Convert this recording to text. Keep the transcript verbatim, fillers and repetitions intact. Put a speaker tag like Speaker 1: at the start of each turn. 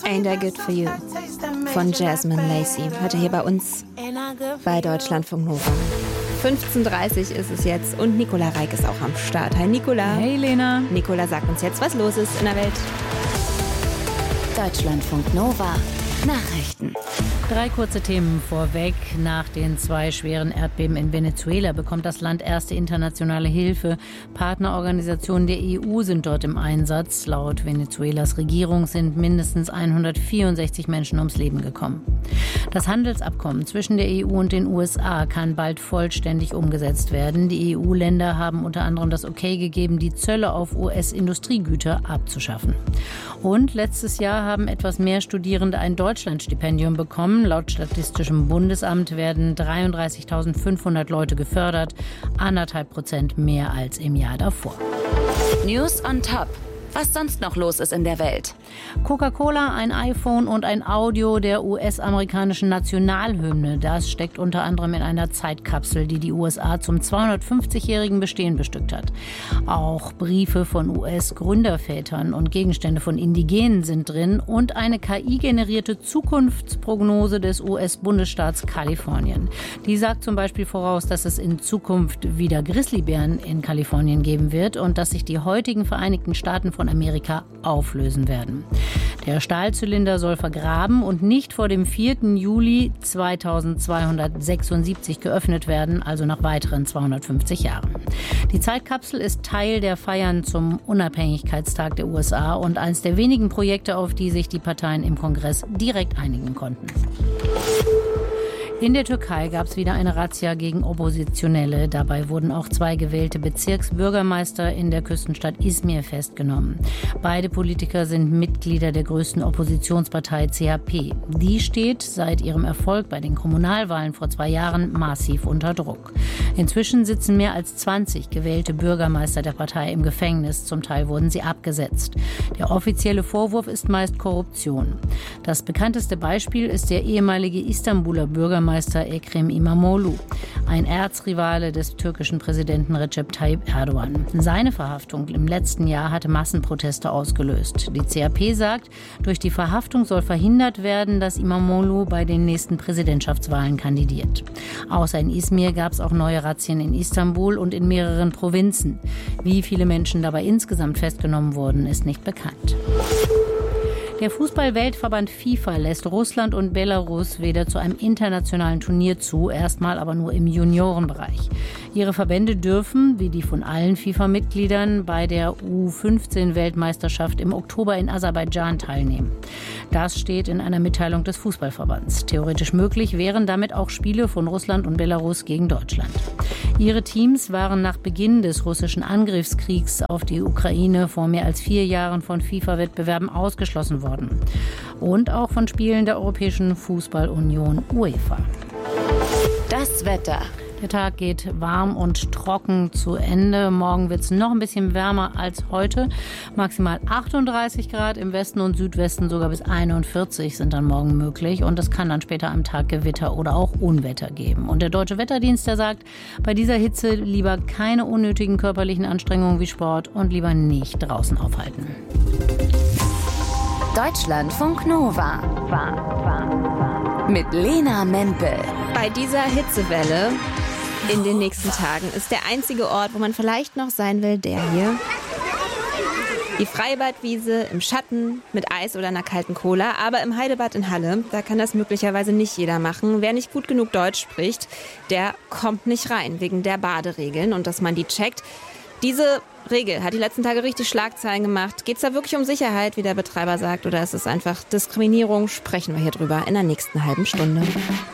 Speaker 1: Ain't I Good For You von Jasmine Lacey. Heute hier bei uns bei Deutschlandfunk Nova. fünfzehn Uhr dreißig ist es jetzt und Nicola Reik ist auch am Start. Hi Nicola.
Speaker 2: Hey Lena.
Speaker 1: Nicola, sagt uns jetzt, was los ist in der Welt.
Speaker 3: Deutschlandfunk Nova. Nachrichten.
Speaker 2: Drei kurze Themen vorweg. Nach den zwei schweren Erdbeben in Venezuela bekommt das Land erste internationale Hilfe. Partnerorganisationen der E U sind dort im Einsatz. Laut Venezuelas Regierung sind mindestens hundertvierundsechzig Menschen ums Leben gekommen. Das Handelsabkommen zwischen der E U und den U S A kann bald vollständig umgesetzt werden. Die E U-Länder haben unter anderem das Okay gegeben, die Zölle auf U S-Industriegüter abzuschaffen. Und letztes Jahr haben etwas mehr Studierende ein Deutschlandstipendium bekommen. Laut Statistischem Bundesamt werden dreiunddreißigtausendfünfhundert Leute gefördert, anderthalb Prozent mehr als im Jahr davor.
Speaker 3: News on Top. Was sonst noch los ist in der Welt.
Speaker 2: Coca-Cola, ein iPhone und ein Audio der U S-amerikanischen Nationalhymne. Das steckt unter anderem in einer Zeitkapsel, die die U S A zum zweihundertfünfzigjährigen Bestehen bestückt hat. Auch Briefe von U S-Gründervätern und Gegenstände von Indigenen sind drin und eine K I-generierte Zukunftsprognose des U S-Bundesstaats Kalifornien. Die sagt zum Beispiel voraus, dass es in Zukunft wieder Grizzlybären in Kalifornien geben wird und dass sich die heutigen Vereinigten Staaten von Amerika auflösen werden. Der Stahlzylinder soll vergraben und nicht vor dem vierten Juli zweitausendzweihundertsechsundsiebzig geöffnet werden, also nach weiteren zweihundertfünfzig Jahren. Die Zeitkapsel ist Teil der Feiern zum Unabhängigkeitstag der U S A und eines der wenigen Projekte, auf die sich die Parteien im Kongress direkt einigen konnten. In der Türkei gab es wieder eine Razzia gegen Oppositionelle. Dabei wurden auch zwei gewählte Bezirksbürgermeister in der Küstenstadt Izmir festgenommen. Beide Politiker sind Mitglieder der größten Oppositionspartei C H P. Die steht seit ihrem Erfolg bei den Kommunalwahlen vor zwei Jahren massiv unter Druck. Inzwischen sitzen mehr als zwanzig gewählte Bürgermeister der Partei im Gefängnis. Zum Teil wurden sie abgesetzt. Der offizielle Vorwurf ist meist Korruption. Das bekannteste Beispiel ist der ehemalige Istanbuler Bürgermeister Ekrem İmamoğlu, ein Erzrivale des türkischen Präsidenten Recep Tayyip Erdogan. Seine Verhaftung im letzten Jahr hatte Massenproteste ausgelöst. Die C H P sagt, durch die Verhaftung soll verhindert werden, dass İmamoğlu bei den nächsten Präsidentschaftswahlen kandidiert. Außer in Izmir gab es auch neue Razzien in Istanbul und in mehreren Provinzen. Wie viele Menschen dabei insgesamt festgenommen wurden, ist nicht bekannt. Der Fußball-Weltverband FIFA lässt Russland und Belarus wieder zu einem internationalen Turnier zu, erstmal aber nur im Juniorenbereich. Ihre Verbände dürfen, wie die von allen FIFA-Mitgliedern, bei der U fünfzehn Weltmeisterschaft im Oktober in Aserbaidschan teilnehmen. Das steht in einer Mitteilung des Fußballverbands. Theoretisch möglich wären damit auch Spiele von Russland und Belarus gegen Deutschland. Ihre Teams waren nach Beginn des russischen Angriffskriegs auf die Ukraine vor mehr als vier Jahren von FIFA-Wettbewerben ausgeschlossen worden. Und auch von Spielen der Europäischen Fußballunion UEFA.
Speaker 3: Das Wetter.
Speaker 2: Der Tag geht warm und trocken zu Ende. Morgen wird es noch ein bisschen wärmer als heute. Maximal achtunddreißig Grad im Westen und Südwesten, sogar bis einundvierzig sind dann morgen möglich. Und es kann dann später am Tag Gewitter oder auch Unwetter geben. Und der Deutsche Wetterdienst, der sagt, bei dieser Hitze lieber keine unnötigen körperlichen Anstrengungen wie Sport und lieber nicht draußen aufhalten.
Speaker 3: Deutschlandfunk Nova. Mit Lena Mempel.
Speaker 1: Bei dieser Hitzewelle in den nächsten Tagen ist der einzige Ort, wo man vielleicht noch sein will, der hier. Die Freibadwiese im Schatten mit Eis oder einer kalten Cola. Aber im Heidebad in Halle, da kann das möglicherweise nicht jeder machen. Wer nicht gut genug Deutsch spricht, der kommt nicht rein wegen der Baderegeln und dass man die checkt. Diese Regel hat die letzten Tage richtig Schlagzeilen gemacht. Geht es da wirklich um Sicherheit, wie der Betreiber sagt, oder ist es einfach Diskriminierung? Sprechen wir hier drüber in der nächsten halben Stunde.